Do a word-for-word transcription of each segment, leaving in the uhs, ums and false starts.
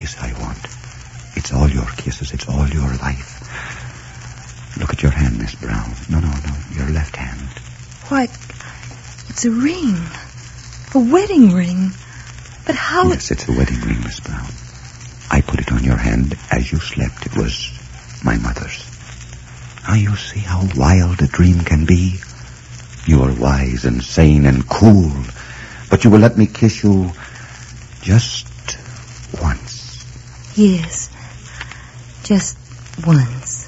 Yes, I want. It's all your kisses. It's all your life. Look at your hand, Miss Brown. No, no, no. Your left hand. Why, it's a ring. A wedding ring. But how... Yes, it's a wedding ring, Miss Brown. I put it on your hand as you slept. It was my mother's. Now you see how wild a dream can be. You are wise and sane and cool, but you will let me kiss you just once. Yes, just once.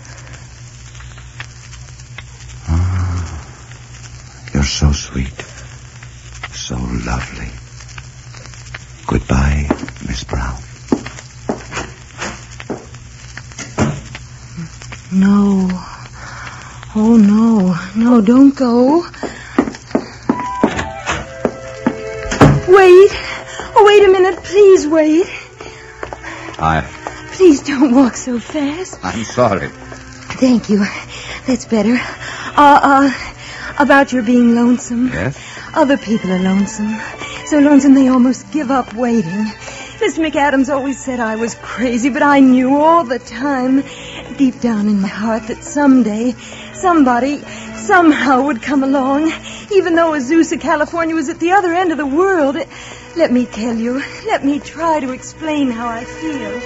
Ah, you're so sweet, so lovely. Goodbye, Miss Brown. No. Oh, no. No, don't go. Wait. Oh, wait a minute. Please wait. I... Please don't walk so fast. I'm sorry. Thank you. That's better. Uh, uh, about your being lonesome. Yes? Other people are lonesome. So lonesome they almost give up waiting. Miss McAdams always said I was crazy, but I knew all the time, deep down in my heart, that someday, somebody, somehow would come along, even though Azusa, California was at the other end of the world. Let me tell you, let me try to explain how I feel.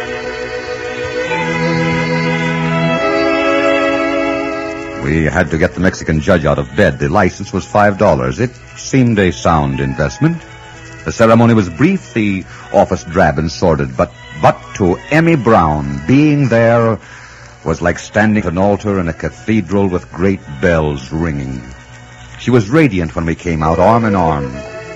We had to get the Mexican judge out of bed. The license was five dollars. It seemed a sound investment. The ceremony was brief, the office drab and sordid, but, but to Emmy Brown, being there was like standing at an altar in a cathedral with great bells ringing. She was radiant when we came out, arm in arm.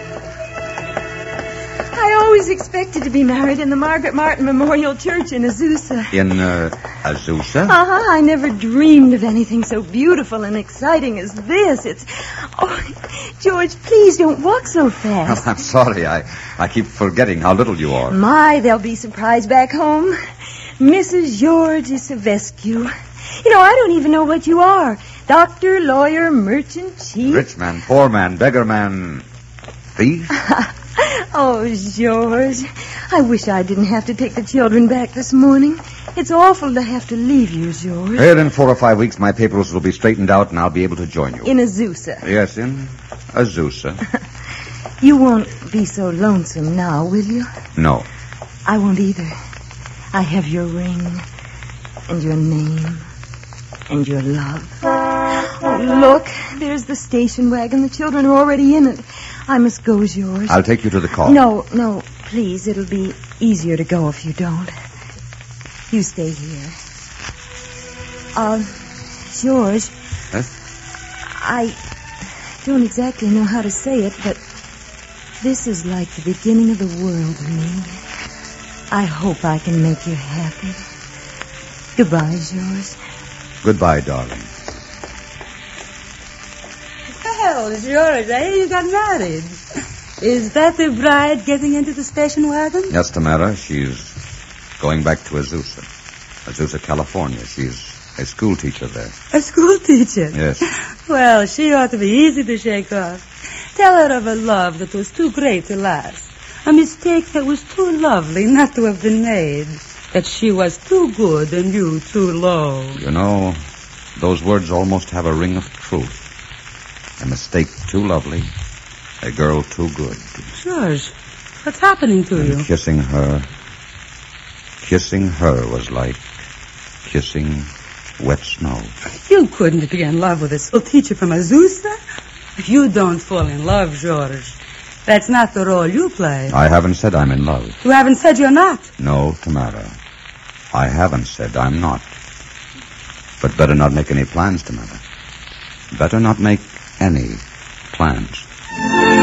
I always expected to be married in the Margaret Martin Memorial Church in Azusa. In, uh, Azusa? Uh-huh. I never dreamed of anything so beautiful and exciting as this. It's... Oh, George, please don't walk so fast. Oh, I'm sorry. I, I keep forgetting how little you are. My, they'll be surprised back home. Missus George Savescu. You know, I don't even know what you are. Doctor, lawyer, merchant, chief. Rich man, poor man, beggar man, thief. Oh, George, I wish I didn't have to take the children back this morning. It's awful to have to leave you, George. Here in four or five weeks, my papers will be straightened out, and I'll be able to join you. In Azusa. Yes, in Azusa. You won't be so lonesome now, will you? No. I won't either. I have your ring, and your name, and your love. Oh, look, there's the station wagon. The children are already in it. I must go, George. I'll take you to the car. No, no, please. It'll be easier to go if you don't. You stay here. Uh, George. Huh? I don't exactly know how to say it, but this is like the beginning of the world to me. I hope I can make you happy. Goodbye, George. Goodbye, darling. Well, George, I hear you got married. Is that the bride getting into the station wagon? Yes, Tamara. She's going back to Azusa. Azusa, California. She's a school teacher there. A school teacher? Yes. Well, she ought to be easy to shake off. Tell her of a love that was too great to last. A mistake that was too lovely not to have been made. That she was too good and you too low. You know, those words almost have a ring of truth. A mistake too lovely, a girl too good. George, what's happening to and you? Kissing her, kissing her was like kissing wet snow. You couldn't be in love with a school teacher from Azusa? You don't fall in love, George. That's not the role you play. I haven't said I'm in love. You haven't said you're not. No, Tamara. I haven't said I'm not. But better not make any plans, Tamara. Better not make any plans.